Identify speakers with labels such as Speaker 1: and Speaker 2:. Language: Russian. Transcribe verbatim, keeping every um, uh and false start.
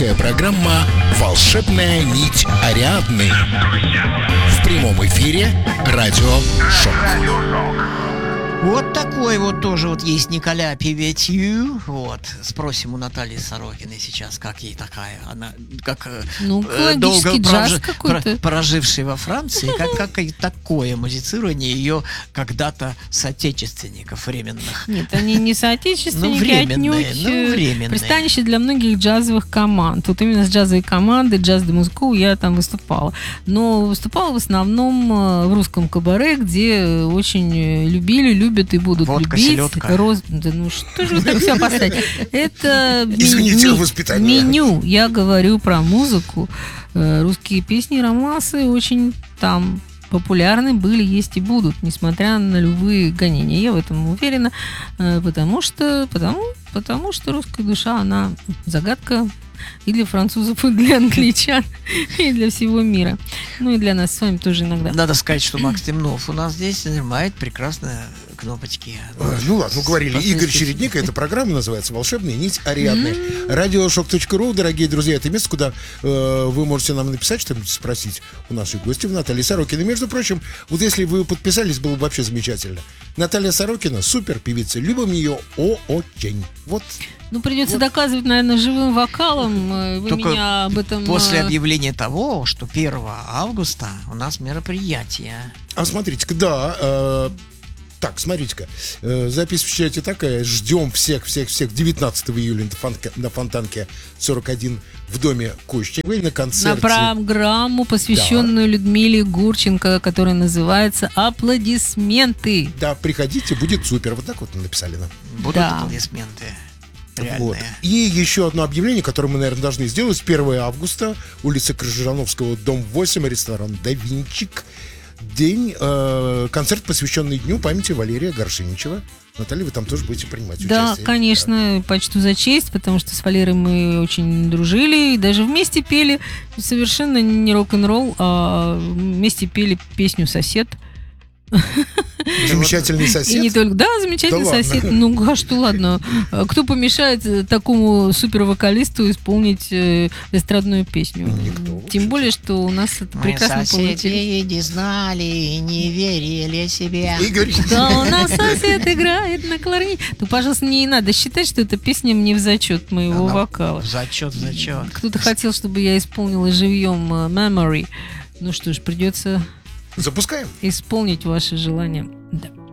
Speaker 1: Авторская программа «Волшебная нить Ариадны». В прямом эфире радио «Шок».
Speaker 2: Вот такой вот тоже вот есть Николя Певетью. Вот. Спросим у Натальи Сорокиной сейчас, как ей такая. Она как
Speaker 3: ну,
Speaker 2: э, долго
Speaker 3: джаз
Speaker 2: прожи,
Speaker 3: какой-то.
Speaker 2: прожившей во Франции, как, как и такое музицирование ее когда-то соотечественников временных.
Speaker 3: Нет, они не соотечественники,
Speaker 2: ну, временные,
Speaker 3: отнюдь.
Speaker 2: Ну, временные.
Speaker 3: Пристанище для многих джазовых команд. Вот именно с джазовой командой Jazz de Moscou я там выступала. Но выступала в основном в русском кабаре, где очень любили, любят и будут
Speaker 2: водка,
Speaker 3: любить.
Speaker 2: селедка.
Speaker 3: Роз... Да ну что же вы так все поставите? Это
Speaker 1: Извините,
Speaker 3: ми-
Speaker 1: воспитание.
Speaker 3: меню. Я говорю про музыку. Русские песни и романсы очень там популярны были, есть и будут, несмотря на любые гонения. Я в этом уверена, потому что, потому, потому что русская душа, она загадка и для французов, и для англичан, и для всего мира. Ну и для нас с вами тоже иногда.
Speaker 2: Надо сказать, что Макс Темнов у нас здесь нажимает прекрасные кнопочки.
Speaker 1: А, ну ладно, ну говорили. Игорь Чередник, эта программа называется «Волшебная нить Ариадны». радиошок точка ру, дорогие друзья, это место, куда э, вы можете нам написать, что-нибудь спросить у нашей гости, Натальи Сорокиной. Между прочим, вот если вы подписались, было бы вообще замечательно. Наталья Сорокина, супер певица, любим ее очень. Вот.
Speaker 3: Ну, придется
Speaker 1: вот.
Speaker 3: доказывать, наверное, живым вокалом. Вы
Speaker 2: Только
Speaker 3: меня об этом...
Speaker 2: После объявления того, что первого августа у нас мероприятие.
Speaker 1: А смотрите-ка, да... Э, Так, смотрите-ка, э, запись в чате такая. Ждем всех-всех-всех девятнадцатого июля на, фонка, на Фонтанке сорок один в доме Кощеевой на концерте.
Speaker 3: На программу, посвященную да. Людмиле Гурченко, которая называется «Аплодисменты».
Speaker 1: Да, приходите, будет супер. Вот так вот написали нам.
Speaker 2: Будут
Speaker 3: да.
Speaker 2: аплодисменты.
Speaker 1: Вот. И еще одно объявление, которое мы, наверное, должны сделать. первого августа, улица Крыжановского, дом восемь, ресторан «Да Винчик». День, э, концерт, посвященный Дню памяти Валерия Горшиничева. Наталья, вы там тоже будете принимать
Speaker 3: да,
Speaker 1: участие.
Speaker 3: Конечно, да, конечно, почту за честь, потому что с Валерой мы очень дружили и даже вместе пели совершенно не рок-н-ролл, а вместе пели песню «Сосед».
Speaker 1: Замечательный сосед.
Speaker 3: И не только, да, замечательный да сосед. Ладно. Ну, а что, ладно. Кто помешает такому супервокалисту исполнить э, эстрадную песню?
Speaker 1: Никто.
Speaker 3: Тем более, что у нас это
Speaker 2: мы
Speaker 3: прекрасно получилось.
Speaker 2: Мы не знали и не верили себе.
Speaker 1: Игорь.
Speaker 3: Да, у нас сосед играет на кларнете. Ну, пожалуйста, не надо считать, что эта песня мне в зачет моего
Speaker 2: Она
Speaker 3: вокала.
Speaker 2: В зачет, в зачет.
Speaker 3: Кто-то хотел, чтобы я исполнила живьем Memory. Ну что ж, придется...
Speaker 1: Запускаем.
Speaker 3: Исполнить ваши желания. Да.